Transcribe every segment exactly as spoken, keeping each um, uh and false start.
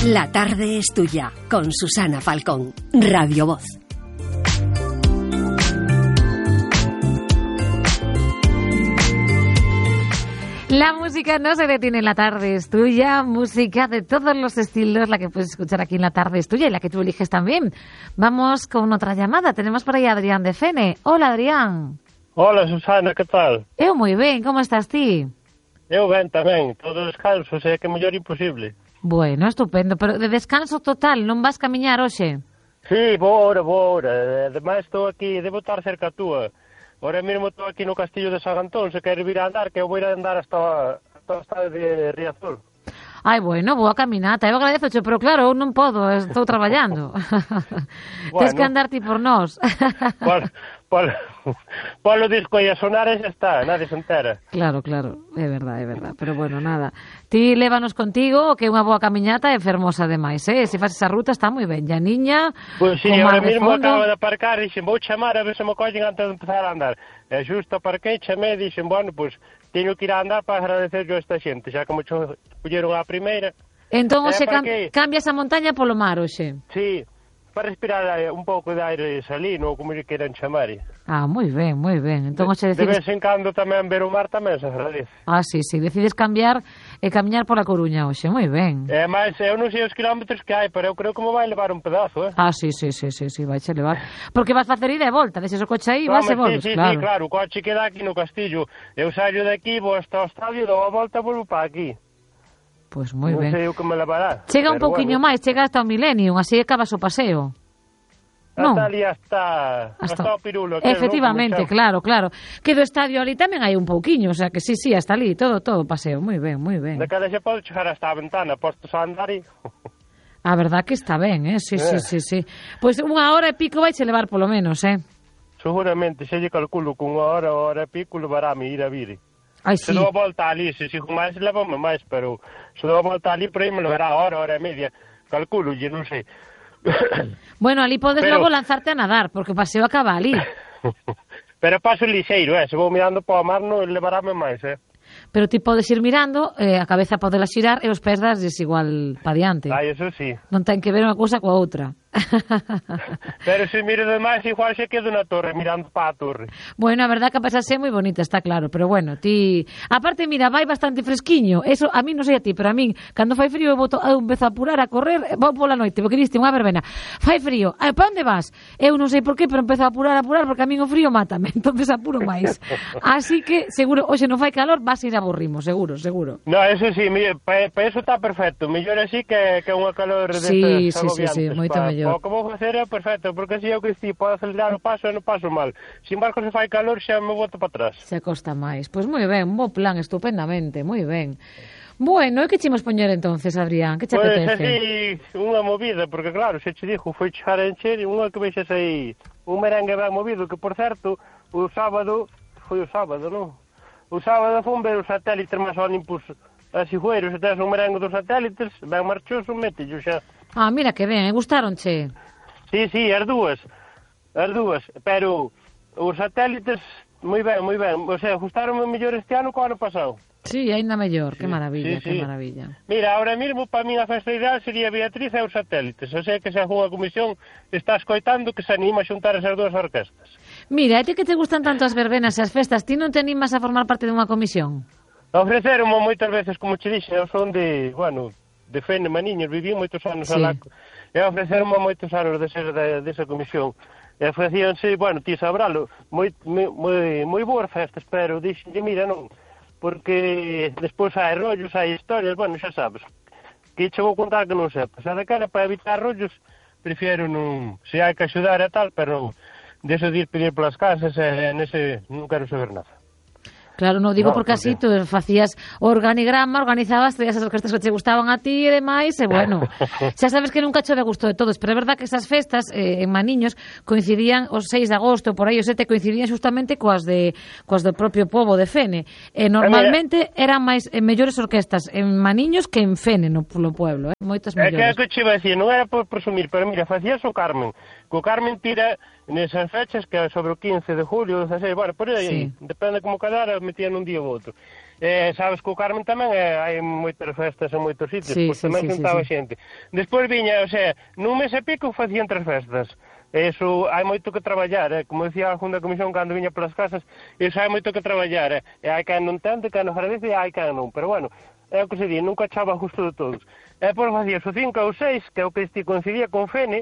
La tarde es tuya, con Susana Falcón, Radio Voz. La música no se detiene en La tarde es tuya, música de todos los estilos, la que puedes escuchar aquí en La tarde es tuya y la que tú eliges también. Vamos con otra llamada, tenemos por ahí a Adrián de Fene. Hola, Adrián. Hola, Susana, que tal? Eu moi ben, como estás ti? Eu ben tamén, todo descanso, sei que é mellor imposible. Bueno, estupendo, pero de descanso total, non vas camiñar hoxe? Sí, vou ahora, vou ahora. Ademais, estou aquí, debo estar cerca túa. Ahora mesmo estou aquí no Castillo de San Antón, se queres vir a andar, que eu vou ir a andar hasta, hasta o estado de Riazor. Ai, bueno, boa caminata, eu agradezo, pero claro, eu non podo, estou traballando. Bueno. Tens que andar ti por nós. Polo, polo, polo disco e a sonar e xa está, nadie se entera. Claro, claro, é verdad, é verdad, pero bueno, nada. Ti lévanos contigo, que é unha boa caminata e fermosa demais, eh? Se faz esa ruta está moi ben, ya niña. Pois pues sí, ahora mesmo acabo de aparcar e dixen, vou chamar a ver se me collen antes de empezar a andar. E xusto aparquei, chamei e dixen, bueno, pois, pues, teño que ir a andar para agradecer yo a esta xente, xa que me colleron a primeira. Entón, hoxe cam cambias a montaña polo mar, hoxe? Sí, para respirar un pouco de aire salino, como lle queran chamar. Ah, moi ben, moi ben. Entón, hoxe decides... De vez en cando tamén ver o mar tamén se agradece. Ah, sí, sí, decides cambiar e camiñar pola Coruña hoxe, moi ben. É máis, eu non sei os kilómetros que hai, pero eu creo que me vai levar un pedazo, eh? Ah, sí, sí, sí, sí, sí, vai che levar. Porque vas facer ida e volta, deixes o coche aí, vas e volves, sí, sí, claro. Sí, claro, o coche queda aquí no Castillo. Eu saio de aquí, vou hasta o estadio, dou a volta e volvo para aquí. Pois pues moi ben. ben. Non sei o que me levará. Chega un pouquiño bueno. máis, chega hasta o Millennium, así acabas o paseo. Hasta no. ali, hasta, hasta, hasta o Pirulo. Efectivamente, claro, claro. Que do estadio ali tamén hai un pouquiño, o sea que sí, sí, hasta ali, todo, todo paseo, moi ben, moi ben. De cada xe pode chegar hasta a ventana, postos a andar e... A verdad que está ben, eh? Sí, eh. sí, sí, sí. Pois pues unha hora e pico vai che levar polo menos, eh? Seguramente, xe lle calculo que unha hora, hora e pico levarame ir a vir. Ai, sí. Se dou a volta ali, se sigo máis, levame máis, pero se dou a volta ali, por aí me levará hora, hora e media. Calculo, lle non sei. Bueno, ali podes pero... logo lanzarte a nadar, porque o paseo acaba ali. Pero paso lixeiro, eh? Se vou mirando para o mar, non levarame máis, eh? Pero ti podes ir mirando, eh, a cabeza podela xirar e os pés das igual pa diante. Ai, eso sí. Non ten que ver unha cousa coa outra. Pero se miro demais, igual se quedo na torre, mirando para a torre. Bueno, a verdad que a pasase é moi bonita, está claro, pero bueno, ti... Aparte, mira, vai bastante fresquiño, eso a mí non sei a ti, pero a min, cando fai frío, eu, boto, eu empezo a apurar, a correr, vou pola noite, porque diste unha verbena, fai frío, ah, para onde vas? Eu non sei por qué, pero empezo a apurar, a apurar, porque a min o frío mátame, entonces apuro máis. Así que, seguro, hoxe non fai calor, vas a ir a Borrimo, seguro, seguro. No, eso sí, para pa eso está perfecto, mellor así que, que unha calor sí, destas sí, sí, sí, moito pa, mellor. O que vou facer é perfecto, porque así eu que si podo acelerar o paso e non paso mal. Sin embargo, se fai calor xa me boto para atrás. Se costa máis. Pois moi ben, un bo plan, estupendamente, moi ben. Bueno, e que chimos poñer entonces, Adrián? Que che pues apetece? Pois así, unha movida, porque claro, se che dixo, foi char a encher, unha que vexas aí, un merengue ben movido, que por certo, o sábado, foi o sábado, non? O sábado fun ver os satélites máis Olympus así fueiro, se tens un merengue dos satélites, ben marchoso, métello xa. Ah, mira que ben, gustaronche? Sí, sí, as dúas, as dúas, pero os satélites, moi ben, moi ben, o sea, gustaronme mellor este ano que o ano pasado. Sí, aínda mellor, sí, que maravilla, sí, sí. que maravilla. Mira, ahora mesmo, para mí a festa ideal sería Beatriz e os satélites, o sea que se algunha comisión está escoitando que se anima a xuntar esas dúas orquestas. Mira, e ti que te gustan tanto as verbenas e as festas, ti non te animas a formar parte dunha comisión? Ofreceronme moitas veces, como che dixe, eu son de, bueno, de Fene, Maniños, viví moitos anos sí. alá, e ofreceronme moitos anos de ser de, desa comisión. E ofrecíanse, bueno, ti sabralo, moi, moi, moi boas festas, pero dixenlle, mira, non, porque despois hai rollos, hai historias, bueno, xa sabes, que che vou contar que non sepas. A de cara, para evitar rollos, prefiero non, se hai que axudar e tal, pero deso de ir pedir polas casas, e nese non quero saber nada. Claro, non digo no, porque así tú facías o organigrama, organizabas, traías as orquestas que te gustaban a ti e demais, e bueno, xa sabes que nunca chove a gusto de todos, pero é verdad que esas festas eh, en Maniños coincidían os seis de agosto, por aí o sete, coincidían justamente coas de coas do propio pobo de Fene, e normalmente eran máis eh, mellores orquestas en Maniños que en Fene, no, no pueblo, eh? Moitas mellores. É que, que che iba a decir, non era por presumir, pero mira, facías o Carmen, co Carmen tira nesas fechas, que é sobre o quince de julio, dezasseis, bueno, por aí, sí. Depende como quedara, metían un día ou outro. Eh, sabes que o Carmen tamén eh, hai moitas festas en moitos sitios, sí, pois sí, tamén sí, xuntaba sí, sí. xente. Despois viña, o sea, nun mes e pico facían tres festas. Eso hai moito que traballar, eh? Como decía a Junta de Comisión cando viña polas casas, iso hai moito que traballar, eh? E hai quen non tente, quen non agradece e hai quen non, pero bueno, é o que se di, nunca echaba justo de todos. E depois facía o cinco ou seis, que é o que este coincidía con Fene,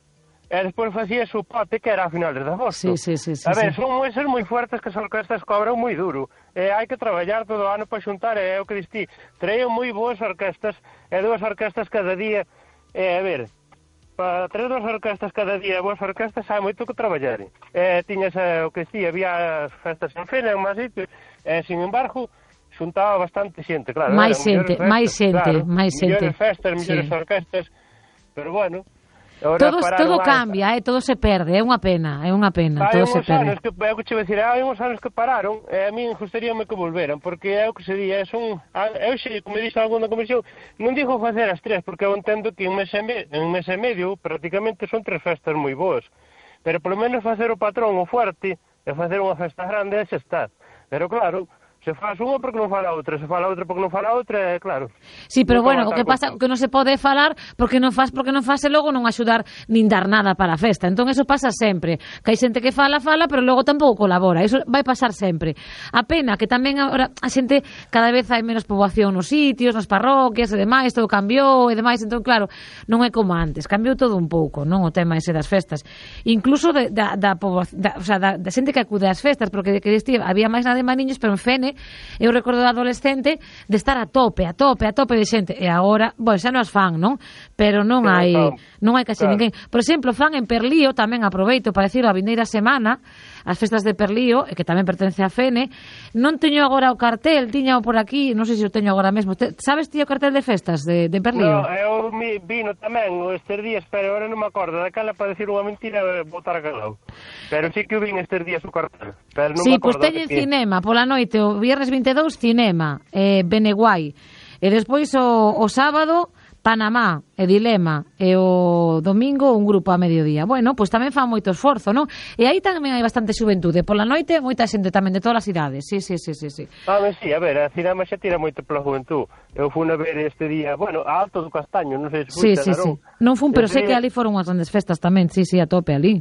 e despois facía o pote, que era a finales de agosto. Sí, sí, sí, sí, a ver, sí. son meses moi fuertes que as orquestas cobran moi duro. E hai que traballar todo o ano para xuntar, e é o que diste. Traían moi boas orquestas, e dúas orquestas cada día. E, a ver, para traer dúas orquestas cada día, boas orquestas, hai moito que traballar. E tiñas o que diste, había as festas en Fena, en máis sitios, e, sin embargo, xuntaba bastante xente, claro. máis xente, máis xente, máis xente. Mellores festas, mellores orquestas, pero bueno... Todo, todo cambia, eh, todo se perde, é unha pena, é unha pena, hai todo se perde. Anos que, é o que che vou dicir, hai uns anos que pararon, e a mí gustaríame que volveran, porque é o que se di, é son, eu xe, como dixo alguna comisión, non digo facer as tres, porque eu entendo que en mes e, me, en mes e medio, prácticamente son tres festas moi boas, pero polo menos facer o patrón o fuerte, e facer unha festa grande, e xa está. Pero claro, se faz unha porque non fala outra, se fala outra porque non fala outra, é claro. Sí, pero bueno, o que pasa que non se pode falar porque non faz, porque non faz e logo non axudar nin dar nada para a festa. Entón eso pasa sempre, que hai xente que fala, fala, pero logo tampouco colabora. Eso vai pasar sempre. A pena que tamén agora a xente cada vez hai menos poboación nos sitios, nas parroquias e demais, todo cambiou e demais, entón claro, non é como antes, cambiou todo un pouco, non o tema ese das festas. Incluso de, da, da, da, o sea, da, da xente que acude ás festas, porque que este, había máis nada de maniños, pero en Fene eu recordo de adolescente de estar a tope, a tope, a tope de xente, e agora, bueno, xa non as fan, non? Pero non hai non hai casi claro. ninguén. Por exemplo, fan en Perlío, tamén aproveito para decirlo, a vindeira semana, as festas de Perlío, que tamén pertence a Fene, non teño agora o cartel, tiñao por aquí, non sei se o teño agora mesmo. Te, sabes ti o cartel de festas de, de Perlío? No, eu mi, vino tamén estes días, pero agora non me acordo, daquela para decir unha mentira botar a calado. Pero sí que eu vin estes días o cartel. Pero non sí, me acordo. Pois teñen que... cinema, pola noite, o viernes vinte e dous, cinema, eh, Beneguai. E despois o, o sábado, Panamá e Dilema, e o domingo un grupo a mediodía. Bueno, pois tamén fan moito esforzo, non? E aí tamén hai bastante xuventude. Pola noite, moita xente tamén de todas as idades. Sí, sí, sí, sí, sí. Ah, ben, sí, a ver, a cinema xa tira moito pola juventud. Eu fui a ver este día, bueno, a Alto do Castaño, non sei se sí, fuiste, sí, sí. Non fun, pero sei que ali foron as grandes festas tamén, sí, sí, a tope ali.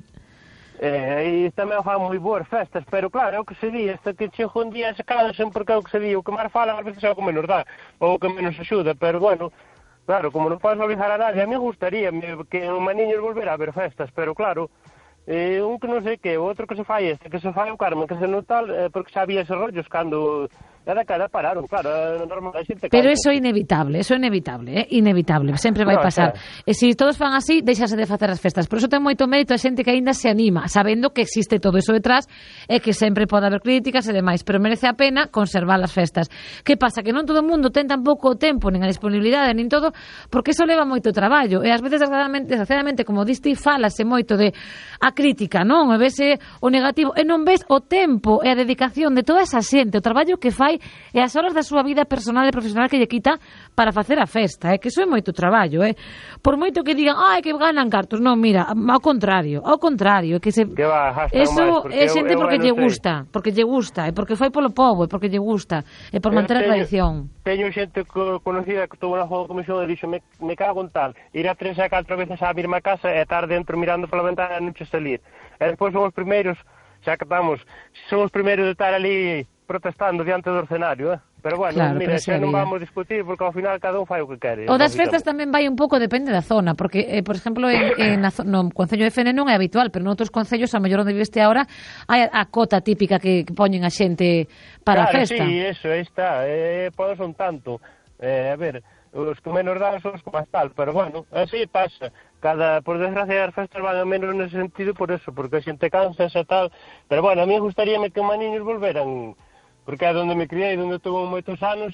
Eh, e tamén fan moi boas festas, pero claro, é o que se di, este que chego un día se cansan porque é o que se di, o que máis fala ás veces é o que menos dá, ou o que menos axuda, pero bueno, claro, como non podes obligar a nadie, a mí gustaría que o maniños volver a ver festas, pero claro, eh, un que non sei que, o outro que se fai este, que se fai o Carmen, que se non tal, eh, porque xa había eses rollos cando... Cada cada pararon, claro, é normal, a xente... Pero eso é inevitable, eso é inevitable, é eh? inevitable, sempre vai no, pasar. Xa. E se todos fan así, deixase de facer as festas. Por eso ten moito mérito a xente que aínda se anima, sabendo que existe todo eso detrás e que sempre pode haber críticas e demais, pero merece a pena conservar as festas. Que pasa? Que non todo o mundo ten tampouco o tempo, nin a disponibilidade, nin todo, porque eso leva moito traballo. E ás veces, desgraciadamente, desgraciadamente como diste, falase moito de a crítica, non? E vese o negativo, e non ves o tempo e a dedicación de toda esa xente, o traballo que fai e as horas da súa vida personal e profesional que lle quita para facer a festa, é eh? que iso é moito traballo, eh? Por moito que digan, ai, que ganan cartos, non, mira, ao contrario, ao contrario, é que se... Que va, eso é xente porque lle gusta, porque lle gusta, e porque foi polo povo, e porque lle gusta, e por manter a tradición. Teño xente conocida que tuvo na Juego de Comisión e dixo, me, me cago en tal, ir a tres a catro veces á mesma casa e estar dentro mirando pola ventana e non che salir. E despois son os primeiros, xa que estamos, son os primeiros de estar ali protestando diante do escenario, eh? Pero bueno, claro, mira, xa non vamos discutir porque ao final cada un fai o que quere. O das festas tamén vai un pouco, depende da zona, porque, eh, por exemplo, en, en a, no Concello de Fene non é habitual, pero noutros concellos, a mellor onde viveste agora, hai a, a cota típica que, que poñen a xente para claro, a festa. Sí, eso, aí está, eh, podes un tanto. Eh, a ver, os que menos dan son os que máis tal, pero bueno, así pasa. Cada, por desgracia, as festas van a menos nese sentido por eso, porque a xente cansa e tal, pero bueno, a mí gustaríame que os maniños volveran, porque é onde me criei, onde tuve moitos anos,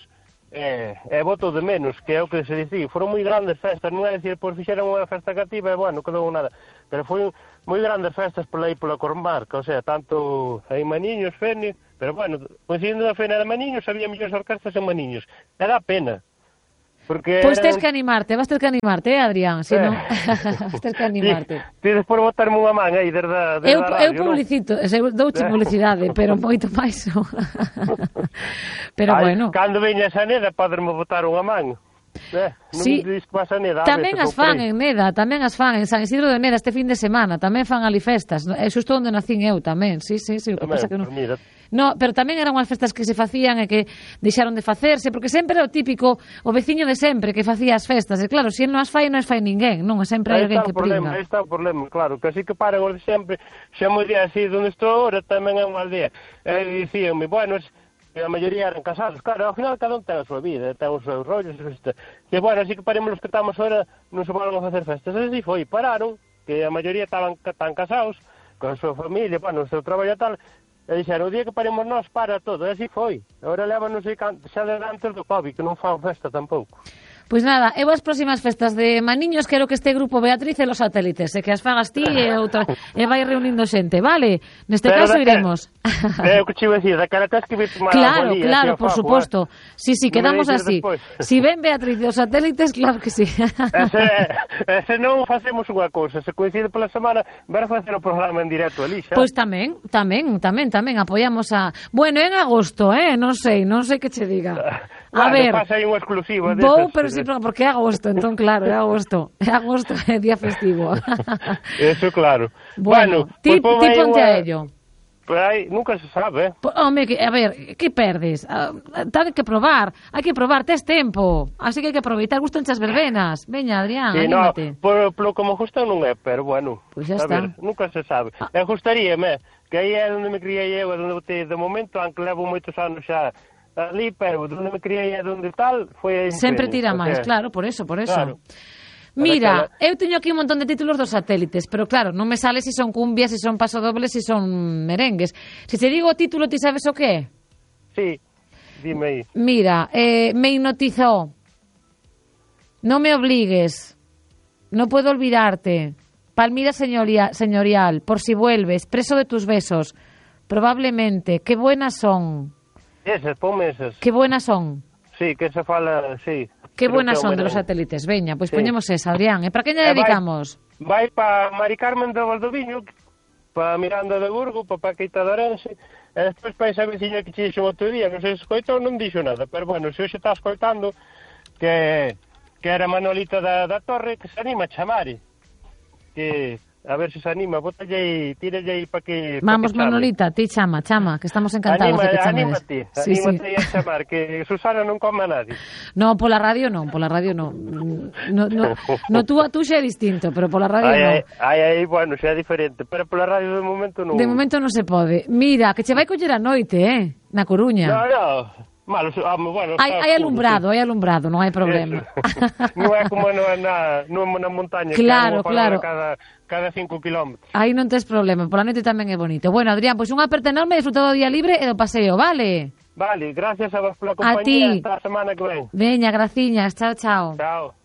e eh, voto de menos, que é o que se dicía. Foron moi grandes festas, non é dicir, pois fixeron unha festa cativa, e bueno, quedou nada. Pero foi moi grandes festas por aí pola Cormarca, o sea, tanto hai Maniños, Fene, pero bueno, coincidindo na Fene de Maniños, había millóns orquestas en Maniños. E dá pena. Porque Pois eran... tes que animarte, vas ter que animarte, eh, Adrián, si non, vas ter que animarte. Ti despois botarme unha man aí desde a desde Eu, a radio, eu publicito, eu douche publicidade, pero moito máis. Pero Ay, bueno. Cando veña esa Neda, poderme botar unha man. Eh, non Sí, me dis que vas a Neda, tamén a as fan en Neda, tamén as fan en San Isidro de Neda este fin de semana, tamén fan ali festas, é xusto onde nacín eu tamén, sí, sí, sí, o que pasa que non... Mira. No, pero tamén eran unhas festas que se facían e que deixaron de facerse, porque sempre era o típico, o veciño de sempre que facía as festas, e claro, se si non as fai, non as fai ninguén, non, sempre hai Aí alguén está que o problema, pringa. aí está o problema, claro, que así que paran os de sempre, xa moi día así donde estou agora tamén é unha aldea, e dicíanme, bueno, es, a maioría eran casados, claro, ao final cada un ten a súa vida, ten os seus rollos, e bueno, así que paremos os que estamos agora, non se volvan a facer festas, e así foi, pararon, que a maioría estaban tan casados, con a súa familia, bueno, o seu traballo e tal, e dixeron, o día que paremos nós, para todo, e así foi. Agora leva non sei canto, xa de antes do Covid, que non fan festa tampouco. Pois nada, eu as próximas festas de Maniños quero que este grupo Beatriz e los satélites, e que as fagas ti e outra, e vai reunindo xente, vale? Neste Pero caso daquela, iremos. É o que te iba a decir, daquela tens que vir tomar Claro, bolía, claro, que por fago, suposto. Eh? Sí, sí, Non me quedamos dices así. despois. Si ven Beatriz e os satélites, claro que sí. Ese, ese non facemos unha cousa, se coincide pola semana, ver facer o programa en directo ali, xa. Pois tamén, tamén, tamén, tamén apoiamos a... Bueno, en agosto, eh, non sei, non sei que che diga. A Bueno, ver, pasa aí unha exclusiva desas. vou, pero sí, porque é agosto, entón claro, é agosto. É agosto, é día festivo. Eso claro. Bueno, Bueno, ti, pues, ti aí ponte unha- a ello. Por aí, nunca se sabe, eh? Po- Home, que, a ver, que perdes? Ah, ten que probar, hai que probar, tes tempo. Así que hai que aproveitar, gustan as verbenas. Veña, Adrián, Sí, no, anímate. por, por lo como gusta non é, pero bueno, Pois xa a está. ver, nunca se sabe. Ah. E gustaríame, que aí é onde me criei eu, é onde botei de momento, aunque levo moitos anos xa ali, pero onde me criei é onde tal, foi aí. Sempre Fene, tira porque- máis, claro, por eso, por eso. Claro. Mira, Para eu teño aquí un montón de títulos dos satélites, pero claro, non me sale se son cumbias, se son pasodobles, se son merengues. Se te digo o título, ti sabes o que é? Sí, dime aí. Mira, eh, me hipnotizó. No me obligues. No puedo olvidarte. Palmira señoria, señorial, por si vuelves, preso de tus besos. Probablemente. Qué buenas son. Esas, ponme esas. Qué buenas son. Sí, que se fala, sí. Qué Creo buenas que é o son de los merengue. satélites. Veña, pois Sí. poñemos esa, Adrián. E para que lle E vai- dedicamos? Vai pa Mari Carmen de Valdoviño, pa Miranda de Burgo, pa Paquita de Orense, e despois pa esa veciña que che dixo outro día, non sei se escoitou, non dixo nada, pero bueno, se hoxe está escoitando, que, que era Manolita da, da Torre, que se anima a chamare, que a ver se se anima, bótalle aí, tíralle aí pa que... pa Vamos, que chame. Manolita, ti chama, chama, que estamos encantados Anima, de que chamedes. anímate, Sí, sí. anímate a chamar, que Susana non come a nadie. No, pola radio non, pola radio non. No, no, no tú a tú xa é distinto, pero pola radio Ai, non. ai, ai, ai, bueno, xa é diferente, pero pola radio de momento non. De momento non se pode. Mira, que che vai coller a noite, eh? Na Coruña. No, no, malo, ah, bueno, Hai, está hai oscuro, alumbrado, hai alumbrado, non hai problema. Eso. Non é como no, na, no, na montaña, Claro, que hai unha claro. parada cada, cada cinco kilómetros. Aí non tes problema, pola noite tamén é bonito. Bueno, Adrián, pois unha aperta enorme, disfruta do día libre e do paseo, vale? Vale, gracias a vos pola A ti. compañía, hasta a semana que ven. Veña, graciñas, chao, chao. Chao.